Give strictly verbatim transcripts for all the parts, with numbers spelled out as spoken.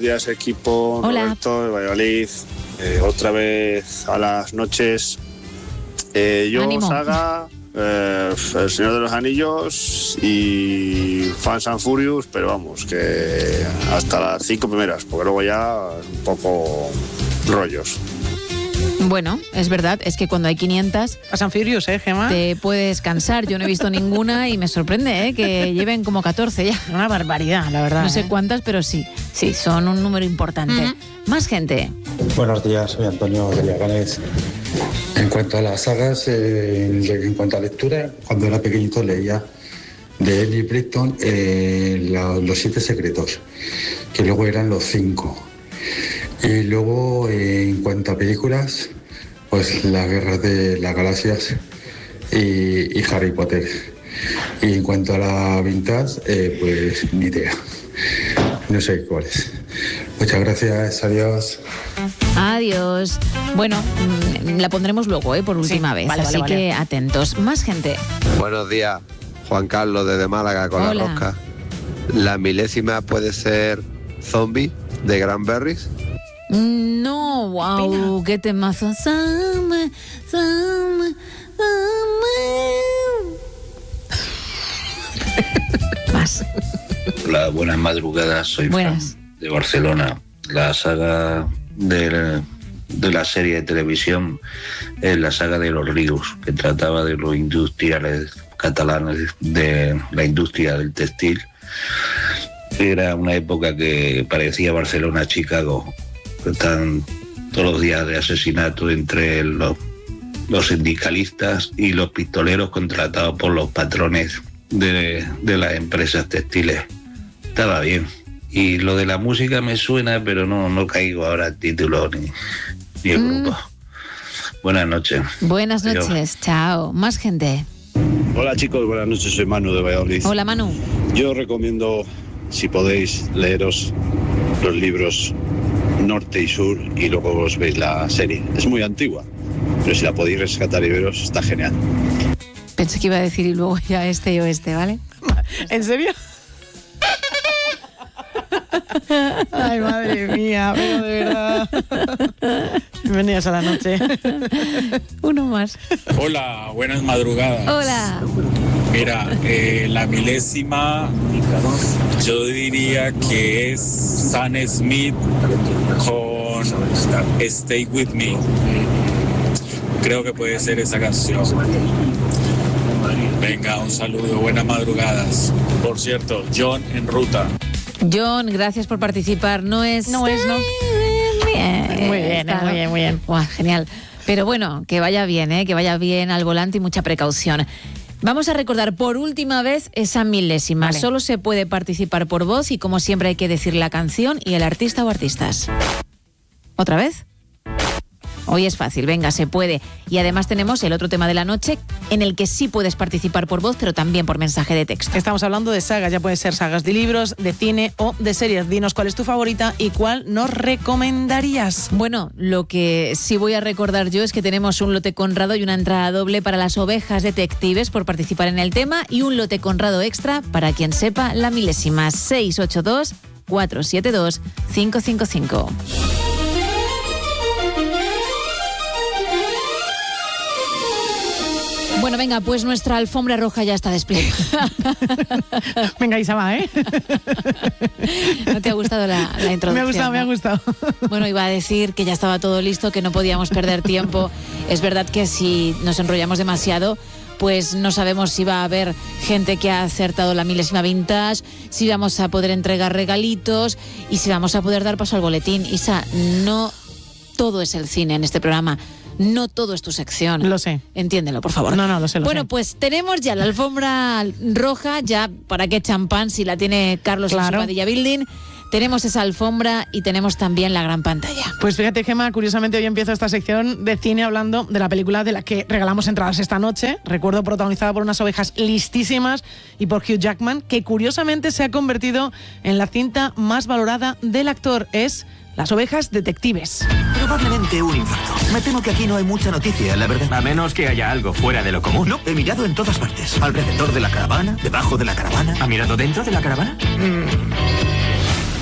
días, equipo. Hola. Roberto de Valladolid. Eh, otra vez a las noches. Eh, yo, Ánimo. saga, eh, El Señor de los Anillos y Fast and Furious, pero vamos, que hasta las cinco primeras, porque luego ya es un poco rollos. Bueno, es verdad, es que cuando hay quinientas Fast and Furious, ¿eh, Gemma? te puedes cansar. Yo no he visto ninguna y me sorprende, ¿eh? Que lleven como catorce ya. Una barbaridad, la verdad. No sé ¿eh? cuántas, pero sí, sí, son un número importante. Uh-huh. Más gente. Buenos días, soy Antonio de Leganés. En cuanto a las sagas, eh, en cuanto a lectura, cuando era pequeñito leía de Ellie Britton eh, la, Los Siete Secretos, que luego eran los cinco. Y luego, eh, en cuanto a películas, pues Las Guerras de las Galaxias y, y Harry Potter. Y en cuanto a la vintage, eh, pues ni idea. No sé cuál es. Muchas gracias, adiós. Adiós. Bueno, mm, la pondremos luego, ¿eh? Por última Sí, vez, vale, así vale, que vale. atentos. Más gente. Buenos días, Juan Carlos desde Málaga con Hola. la rosca. La milésima puede ser Zombie de Cranberries. No, wow, qué temazo. Summer, summer, summer. Más. Hola, buenas madrugadas, soy Buenas. Fran de Barcelona. La saga de, de la serie de televisión es la saga de los ríos, que trataba de los industriales catalanes de la industria del textil. Era una época que parecía Barcelona-Chicago. Están todos los días de asesinato entre los, los sindicalistas y los pistoleros contratados por los patrones de, de las empresas textiles. Estaba bien. Y lo de la música me suena, pero no, no caigo ahora el título ni, ni el Mm. grupo. Buenas noches. Buenas Adiós. noches, chao. Más gente. Hola chicos, buenas noches, soy Manu de Valladolid. Hola, Manu. Yo os recomiendo, si podéis, leeros los libros Norte y Sur y luego os veis la serie. Es muy antigua, pero si la podéis rescatar y veros, está genial. Pensé que iba a decir y luego ya este y oeste, ¿vale? ¿En serio? Ay, madre mía, pero de verdad. Bienvenidos a la noche. Uno más. Hola, buenas madrugadas. Hola. Mira, eh, la milésima, yo diría que es Sam Smith con Stay With Me. Creo que puede ser esa canción. Venga, un saludo, buenas madrugadas. Por cierto, John en ruta. John, gracias por participar. No es... No es, ¿no? Bien, Muy bien, está- muy bien, muy bien. Buah, genial. Pero bueno, que vaya bien, ¿eh? Que vaya bien al volante y mucha precaución. Vamos a recordar por última vez esa milésima. Vale. Solo se puede participar por voz y como siempre hay que decir la canción y el artista o artistas. ¿Otra vez? Hoy es fácil, venga, se puede. Y además tenemos el otro tema de la noche en el que sí puedes participar por voz, pero también por mensaje de texto. Estamos hablando de sagas, ya pueden ser sagas de libros, de cine o de series. Dinos cuál es tu favorita y cuál nos recomendarías. Bueno, lo que sí voy a recordar yo es que tenemos un lote Conrado y una entrada doble para las ovejas detectives por participar en el tema y un lote Conrado extra para quien sepa la milésima. Seis ocho dos, cuatro siete dos, cinco cinco cinco. Bueno, venga, pues nuestra alfombra roja ya está desplegada. Venga, Isama, ¿eh? ¿No te ha gustado la, la introducción? Me ha gustado, ¿no? me ha gustado. Bueno, iba a decir que ya estaba todo listo, que no podíamos perder tiempo. Es verdad que si nos enrollamos demasiado, pues no sabemos si va a haber gente que ha acertado la milésima vintage, si vamos a poder entregar regalitos y si vamos a poder dar paso al boletín. Isa, no todo es el cine en este programa. No todo es tu sección. Lo sé. Entiéndelo, por favor. No, no, lo sé, lo bueno, sé. pues tenemos ya la alfombra roja, ya para qué champán si la tiene Carlos en Claro. su Padilla Building. Tenemos esa alfombra y tenemos también la gran pantalla. Pues fíjate, Gemma, curiosamente hoy empiezo esta sección de cine hablando de la película de la que regalamos entradas esta noche. Recuerdo, protagonizada por unas ovejas listísimas y por Hugh Jackman, que curiosamente se ha convertido en la cinta más valorada del actor. Es Las ovejas detectives. Probablemente un infarto. Me temo que aquí no hay mucha noticia, la verdad. A menos que haya algo fuera de lo común. No, he mirado en todas partes. Alrededor de la caravana, debajo de la caravana. ¿Ha mirado dentro de la caravana?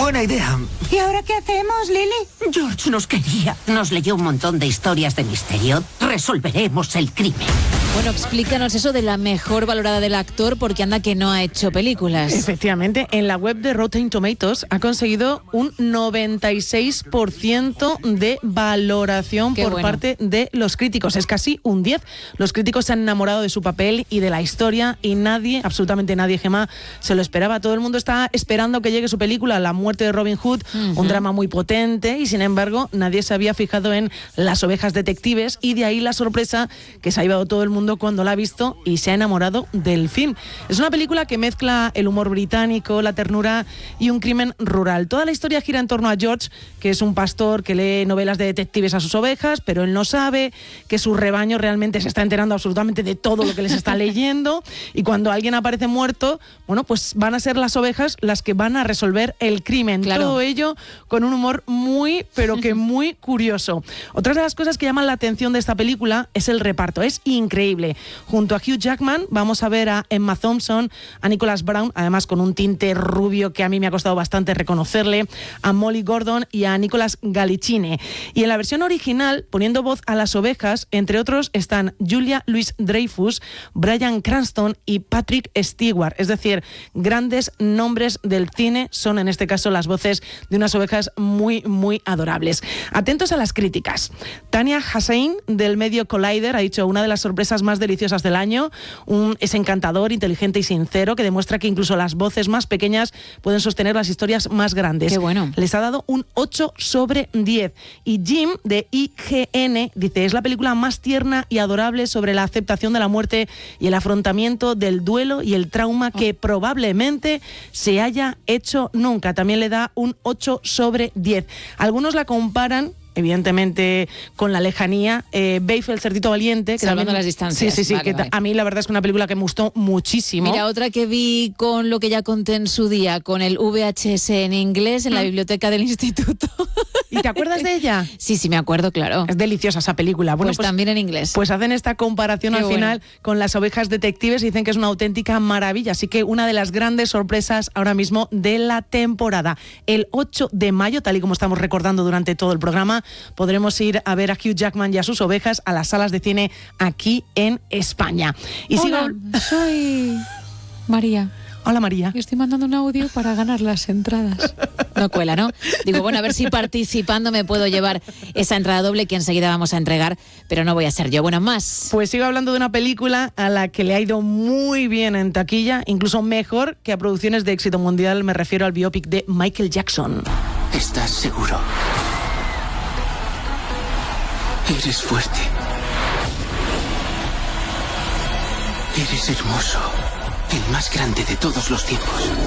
Buena idea. ¿Y ahora qué hacemos, Lily? George nos quería. Nos leyó un montón de historias de misterio. Resolveremos el crimen. Bueno, explícanos eso de la mejor valorada del actor, porque anda que no ha hecho películas. Efectivamente, en la web de Rotten Tomatoes ha conseguido un noventa y seis por ciento de valoración Qué por bueno. parte de los críticos. Es casi un diez. Los críticos se han enamorado de su papel y de la historia y nadie, absolutamente nadie, Gemma, se lo esperaba. Todo el mundo está esperando que llegue su película, La muerte de Robin Hood, uh-huh. un drama muy potente, y sin embargo nadie se había fijado en Las ovejas detectives, y de ahí la sorpresa que se ha llevado todo el mundo cuando la ha visto y se ha enamorado del film. Es una película que mezcla el humor británico, la ternura y un crimen rural. Toda la historia gira en torno a George, que es un pastor que lee novelas de detectives a sus ovejas, pero él no sabe que su rebaño realmente se está enterando absolutamente de todo lo que les está leyendo, y cuando alguien aparece muerto, bueno, pues van a ser las ovejas las que van a resolver el crimen. Claro. Todo ello con un humor muy, pero que muy curioso. Otra de las cosas que llaman la atención de esta película es el reparto. Es increíble. Junto a Hugh Jackman vamos a ver a Emma Thompson, a Nicholas Brown, además con un tinte rubio que a mí me ha costado bastante reconocerle, a Molly Gordon y a Nicolas Gallicine. Y en la versión original, poniendo voz a las ovejas, entre otros, están Julia Louis-Dreyfus, Bryan Cranston y Patrick Stewart. Es decir, grandes nombres del cine son en este caso las voces de unas ovejas muy, muy adorables. Atentos a las críticas. Tania Hussein, del medio Collider, ha dicho: una de las sorpresas más deliciosas del año. Un, es encantador, inteligente y sincero, que demuestra que incluso las voces más pequeñas pueden sostener las historias más grandes. Qué bueno. Les ha dado un ocho sobre diez. Y Jim, de I G N, dice: es la película más tierna y adorable sobre la aceptación de la muerte y el afrontamiento del duelo y el trauma que probablemente se haya hecho nunca. También le da un ocho sobre diez. Algunos la comparan, evidentemente, con la lejanía, eh, Babe, el cerdito valiente, que Salvando también, las distancias. sí, sí, sí, Vale, que vale. a mí la verdad es que una película que me gustó muchísimo. Mira, otra que vi con lo que ya conté en su día, con el V H S en inglés en la biblioteca del instituto. ¿Y te acuerdas de ella? Sí, sí, me acuerdo, claro. Es deliciosa esa película. Bueno, pues, pues también en inglés. Pues hacen esta comparación Qué al bueno. final con Las ovejas detectives y dicen que es una auténtica maravilla. Así que una de las grandes sorpresas ahora mismo de la temporada. El ocho de mayo, tal y como estamos recordando durante todo el programa, podremos ir a ver a Hugh Jackman y a sus ovejas a las salas de cine aquí en España. Y Hola, sigo... soy María. Hola, María. Y estoy mandando un audio para ganar las entradas. No cuela, ¿no? Digo, bueno, a ver si participando me puedo llevar esa entrada doble que enseguida vamos a entregar, pero no voy a ser yo. Bueno, más. Pues sigo hablando de una película a la que le ha ido muy bien en taquilla, incluso mejor que a producciones de éxito mundial. Me refiero al biopic de Michael Jackson. ¿Estás seguro? Eres fuerte. Eres hermoso. El más grande de todos los tiempos.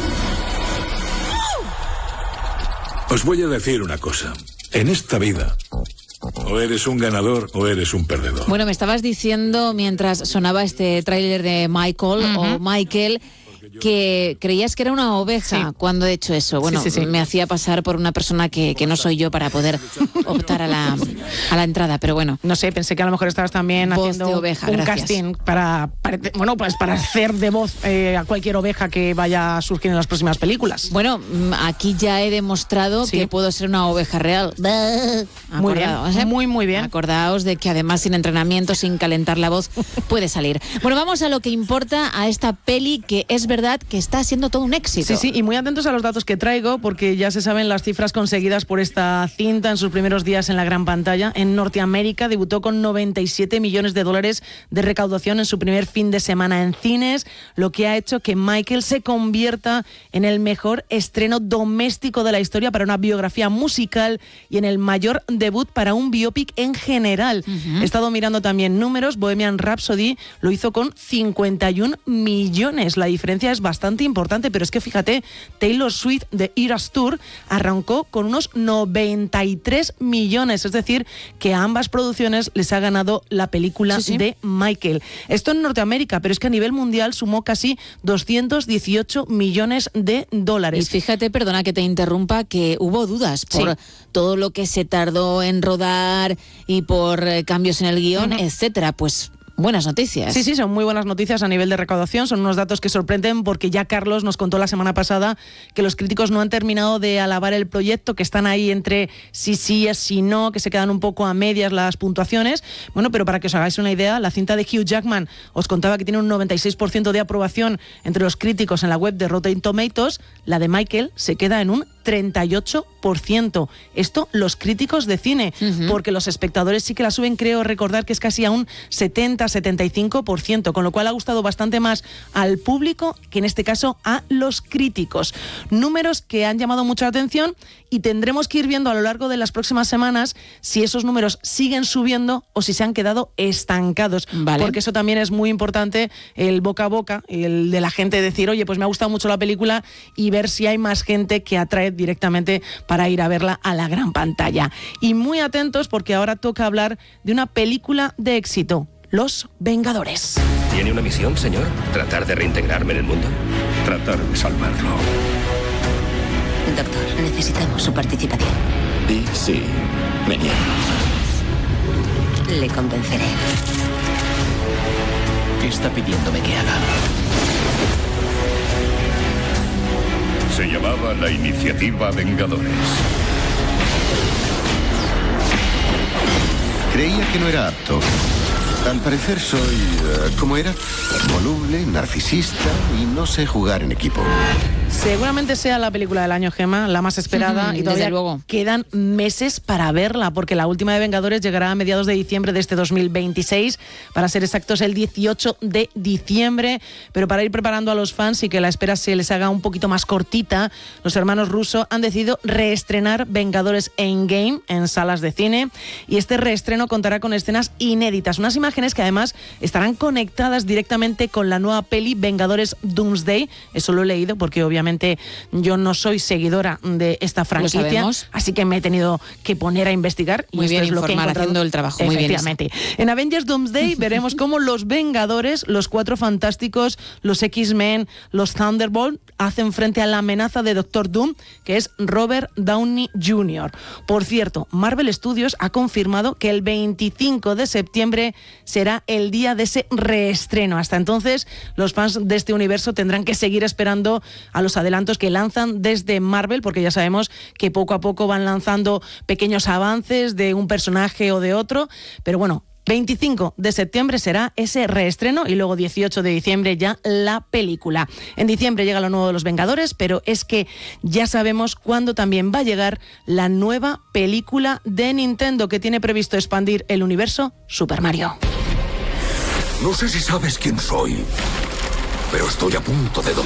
Os voy a decir una cosa. En esta vida, o eres un ganador o eres un perdedor. Bueno, me estabas diciendo mientras sonaba este tráiler de Michael, uh-huh. o Michael, que creías que era una oveja sí. cuando he hecho eso. Bueno, sí, sí, sí. me hacía pasar por una persona que, que no soy yo para poder optar a la, a la entrada, pero bueno. No sé, pensé que a lo mejor estabas también voz haciendo de oveja, un gracias. casting para, para, bueno, pues para hacer de voz eh, a cualquier oveja que vaya a surgir en las próximas películas. Bueno, aquí ya he demostrado sí. que puedo ser una oveja real. Muy bien, ¿eh? muy, muy bien. Acordaos de que además sin entrenamiento, sin calentar la voz, puede salir. Bueno, vamos a lo que importa, a esta peli que es verdad que está siendo todo un éxito. Sí, sí, y muy atentos a los datos que traigo, porque ya se saben las cifras conseguidas por esta cinta en sus primeros días en la gran pantalla. En Norteamérica debutó con noventa y siete millones de dólares de recaudación en su primer fin de semana en cines, lo que ha hecho que Michael se convierta en el mejor estreno doméstico de la historia para una biografía musical y en el mayor debut para un biopic en general. Uh-huh. He estado mirando también números. Bohemian Rhapsody lo hizo con cincuenta y un millones. La diferencia es bastante importante, pero es que fíjate, Taylor Swift de Eras Tour arrancó con unos noventa y tres millones, es decir, que a ambas producciones les ha ganado la película sí, sí. de Michael. Esto en Norteamérica, pero es que a nivel mundial sumó casi doscientos dieciocho millones de dólares. Y fíjate, perdona que te interrumpa, que hubo dudas por sí. todo lo que se tardó en rodar y por cambios en el guión, uh-huh. etcétera. Pues buenas noticias. Sí, sí, son muy buenas noticias a nivel de recaudación. Son unos datos que sorprenden porque ya Carlos nos contó la semana pasada que los críticos no han terminado de alabar el proyecto, que están ahí entre sí, sí, sí, no, que se quedan un poco a medias las puntuaciones. Bueno, pero para que os hagáis una idea, la cinta de Hugh Jackman os contaba que tiene un noventa y seis por ciento de aprobación entre los críticos en la web de Rotten Tomatoes. La de Michael se queda en un treinta y ocho por ciento. Esto los críticos de cine, uh-huh. porque los espectadores sí que la suben, creo recordar que es casi a un setenta a setenta y cinco por ciento, con lo cual ha gustado bastante más al público que en este caso a los críticos. Números que han llamado mucha atención y tendremos que ir viendo a lo largo de las próximas semanas si esos números siguen subiendo o si se han quedado estancados. Vale. Porque eso también es muy importante, el boca a boca, el de la gente decir, oye, pues me ha gustado mucho la película, y ver si hay más gente que atrae directamente para ir a verla a la gran pantalla. Y muy atentos porque ahora toca hablar de una película de éxito, Los Vengadores. ¿Tiene una misión, señor? ¿Tratar de reintegrarme en el mundo? Tratar de salvarlo. Doctor, necesitamos su participación. Y sí, me niego. Le convenceré. ¿Qué está pidiéndome que haga? Se llamaba la Iniciativa Vengadores. Creía que no era apto. Al parecer soy, uh, ¿cómo era? Voluble, narcisista y no sé jugar en equipo. Seguramente sea la película del año, Gemma, la más esperada, mm, y todavía luego. quedan meses para verla, porque la última de Vengadores llegará a mediados de diciembre de este dos mil veintiséis, para ser exactos el dieciocho de diciembre, pero para ir preparando a los fans y que la espera se les haga un poquito más cortita, los hermanos Russo han decidido reestrenar Vengadores Endgame en salas de cine, y este reestreno contará con escenas inéditas, unas imágenes que además estarán conectadas directamente con la nueva peli Vengadores Doomsday. Eso lo he leído porque obviamente yo no soy seguidora de esta franquicia, así que me he tenido que poner a investigar. Muy y bien, esto es lo que he encontrado. haciendo el trabajo. Muy bien. Efectivamente. En Avengers Doomsday veremos cómo los Vengadores, los Cuatro Fantásticos, los X-Men, los Thunderbolt hacen frente a la amenaza de Doctor Doom, que es Robert Downey junior Por cierto, Marvel Studios ha confirmado que el veinticinco de septiembre será el día de ese reestreno. Hasta entonces, los fans de este universo tendrán que seguir esperando a los adelantos que lanzan desde Marvel, porque ya sabemos que poco a poco van lanzando pequeños avances de un personaje o de otro, pero bueno, veinticinco de septiembre será ese reestreno y luego dieciocho de diciembre ya la película. En diciembre llega lo nuevo de Los Vengadores, pero es que ya sabemos cuándo también va a llegar la nueva película de Nintendo, que tiene previsto expandir el universo Super Mario. No sé si sabes quién soy, pero estoy a punto de dominar